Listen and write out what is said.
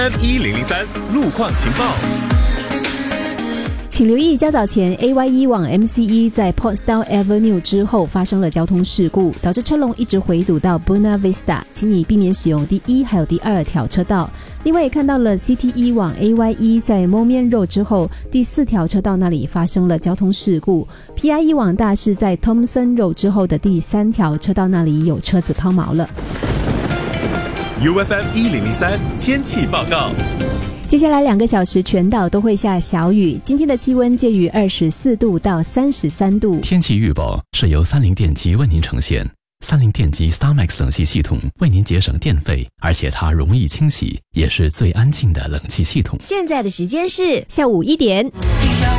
FM1003 路况情报。 请留意，较早前 AYE 往 MCE 在 Portsdown Avenue 之后发生了交通事故，导致车龙一直回堵到 Buena Vista， 请你避免使用第一还有第二条车道。另外也看到了 CTE 往 AYE 在 Moulmein Road 之后第4条车道那里发生了交通事故， PIE 往大市在 Thomson Road 之后的第3条车道那里有车子抛锚了。 UFM1003 天气报告。 接下来2个小时全岛都会下小雨，今天的气温介于24度到33度。 天气预报是由三菱电机为您呈现。三菱电机 StarMax 冷气系统为您节省电费，而且它容易清洗，也是最安静的冷气系统。 现在的时间是下午1点。